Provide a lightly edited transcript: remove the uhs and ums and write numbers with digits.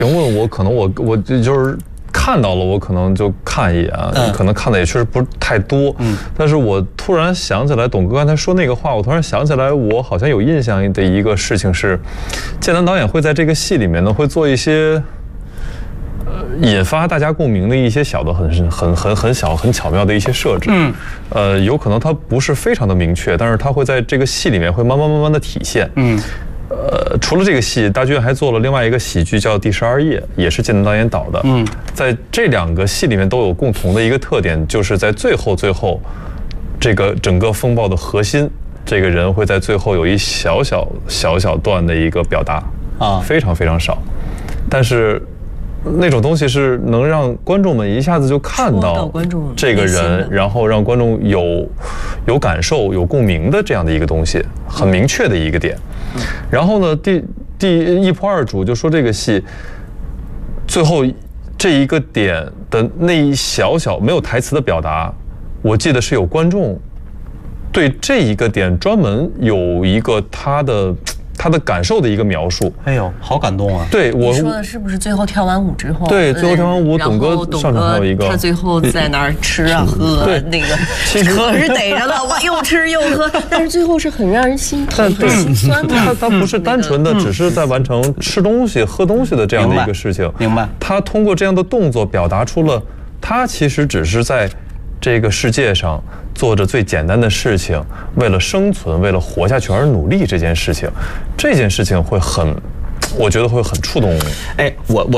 人问我，可能我就是看到了，我可能就看一眼，可能看的也确实不是太多。但是我突然想起来，董哥刚才说那个话，我突然想起来，我好像有印象的一个事情是，建南导演会在这个戏里面呢，会做一些引发大家共鸣的一些小的很小很巧妙的一些设置。有可能它不是非常的明确，但是它会在这个戏里面会慢慢的体现。除了这个戏，大剧院还做了另外一个喜剧叫《第12夜》，也是建南导演导的。在这2个戏里面都有共同的一个特点，就是在最后这个整个风暴的核心，这个人会在最后有一小段的一个表达非常非常少，但是那种东西是能让观众们一下子就看到这个人，然后让观众有感受、有共鸣的这样的一个东西，很明确的一个点。然后呢，第一仆二主就说这个戏最后这一个点的那一小没有台词的表达，我记得是有观众对这一个点专门有一个他的感受的一个描述。 哎呦，好感动啊！ 对，你说的是不是最后跳完舞之后？ 对，最后跳完舞，董哥上场还有一个， 他最后在那儿吃啊喝啊，那个可是逮着了，我又吃又喝，但是最后是很让人心疼、很心酸的。 他不是单纯的只是在完成吃东西、喝东西的这样的一个事情。 明白。 他通过这样的动作表达出了，他其实只是在这个世界上做着最简单的事情，为了生存，为了活下去而努力这件事情会很，我觉得会很触动。 哎，